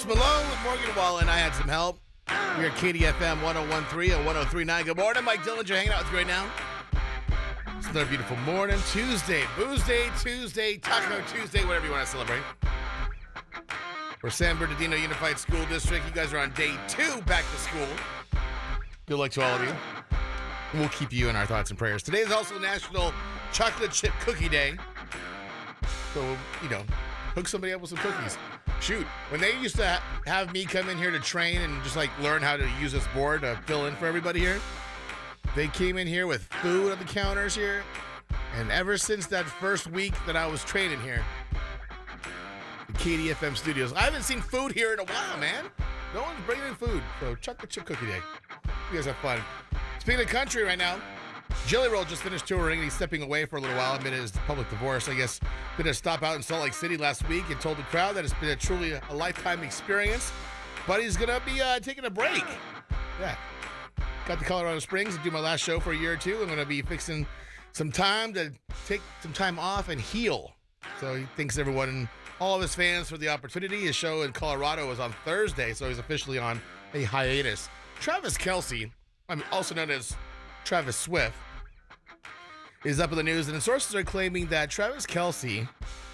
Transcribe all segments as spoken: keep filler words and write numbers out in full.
Malone with Morgan Wallen. I had some help. We're at K D F M one oh one point three and one oh three point nine. Good morning, Mike Dillinger hanging out with you right now. It's another beautiful morning. Tuesday, Booze Day, Tuesday, Taco Tuesday, whatever you want to celebrate. We're San Bernardino Unified School District. You guys are on day two back to school. Good luck to all of you. We'll keep you in our thoughts and prayers. Today is also National Chocolate Chip Cookie Day. So, you know, hook somebody up with some cookies. Shoot, when they used to ha- have me come in here to train and just like learn how to use this board to fill in for everybody here, they came in here with food on the counters here. And ever since that first week that I was training here, the K D F M studios, I haven't seen food here in a while, man. No one's bringing in food. So chocolate chip cookie day. You guys have fun. Speaking of country right now, Jelly Roll just finished touring and he's stepping away for a little while amid his public divorce. I guess did a stop out in Salt Lake City last week and told the crowd that it's been a truly a lifetime experience, but he's gonna be uh, taking a break. Yeah, got to Colorado Springs to do my last show for a year or two. I'm gonna be fixing some time to take some time off and heal. So he thanks everyone and all of his fans for the opportunity. His show in Colorado was on Thursday, so he's officially on a hiatus. Travis Kelce, I mean, also known as Travis Swift, is up in the news, and the sources are claiming that Travis Kelce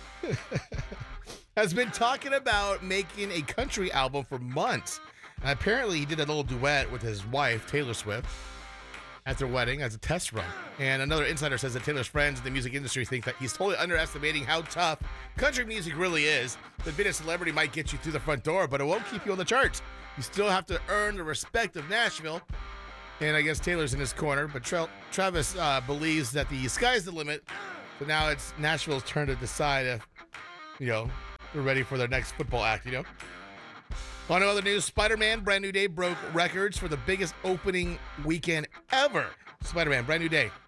has been talking about making a country album for months. And apparently, he did a little duet with his wife, Taylor Swift, at their wedding as a test run. And another insider says that Taylor's friends in the music industry think that he's totally underestimating how tough country music really is. That being a celebrity might get you through the front door, but it won't keep you on the charts. You still have to earn the respect of Nashville. And I guess Taylor's in his corner, but Tra- Travis uh, believes that the sky's the limit. So now it's Nashville's turn to decide if, you know, they're ready for their next football act, you know? On other news, Spider-Man Brand New Day broke records for the biggest opening weekend ever. Spider-Man Brand New Day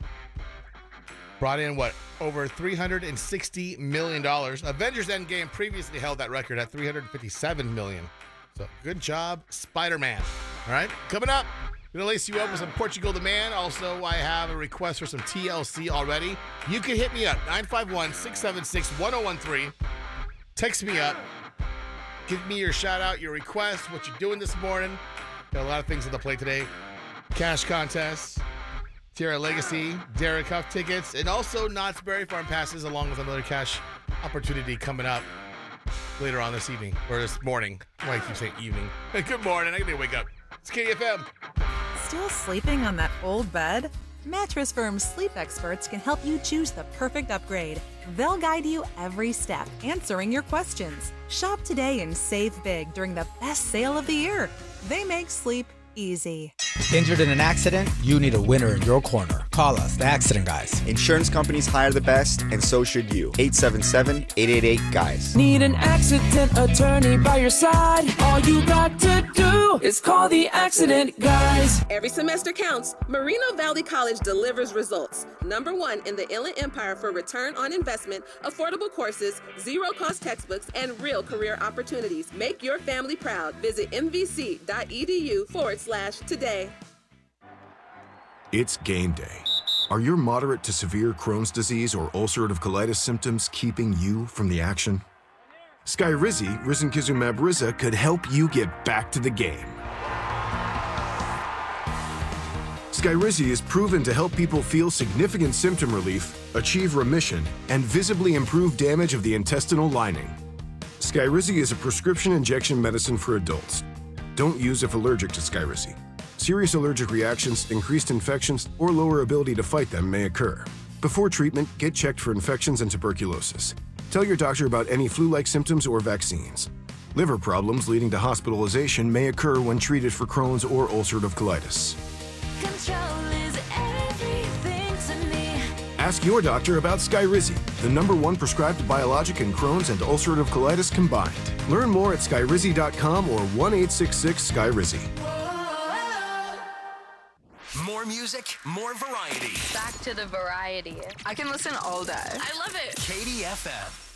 brought in, what, over three hundred sixty million dollars. Avengers Endgame previously held that record at three hundred fifty-seven million dollars. So good job, Spider-Man. All right, coming up. Gonna lace you up with some Portugal the Man. Also, I have a request for some T L C already. You can hit me up, nine five one, six seven six, one oh one three. Text me up. Give me your shout out, your request, what you're doing this morning. Got a lot of things on the plate today. Cash contests, Tierra Legacy, Derek Huff tickets, and also Knott's Berry Farm passes, along with another cash opportunity coming up later on this evening, or this morning. Why I keep saying evening. Good morning, I gotta wake up. It's K D F M. Still sleeping on that old bed? Mattress Firm's sleep experts can help you choose the perfect upgrade. They'll guide you every step, answering your questions. Shop today and save big during the best sale of the year. They make sleep easy. Injured in an accident? You need a winner in your corner. Call us, the Accident Guys. Insurance companies hire the best, and so should you. eight seven seven, eight eight eight, GUYS. Need an accident attorney by your side? All you got to do is call the Accident Guys. Every semester counts. Moreno Valley College delivers results. Number one in the Inland Empire for return on investment, affordable courses, zero-cost textbooks, and real career opportunities. Make your family proud. Visit mvc.edu forward slash today. It's game day. Are your moderate to severe Crohn's disease or ulcerative colitis symptoms keeping you from the action? Skyrizi, risankizumab Riza, could help you get back to the game. Skyrizi is proven to help people feel significant symptom relief, achieve remission, and visibly improve damage of the intestinal lining. Skyrizi is a prescription injection medicine for adults. Don't use if allergic to Skyrizi. Serious allergic reactions, increased infections, or lower ability to fight them may occur. Before treatment, get checked for infections and tuberculosis. Tell your doctor about any flu-like symptoms or vaccines. Liver problems leading to hospitalization may occur when treated for Crohn's or ulcerative colitis. Control is everything to me. Ask your doctor about Skyrizi, the number one prescribed biologic in Crohn's and ulcerative colitis combined. Learn more at skyrizi dot com or one eight six six Skyrizi. More music, more variety. Back to the variety. I can listen all day. I love it. K D F M.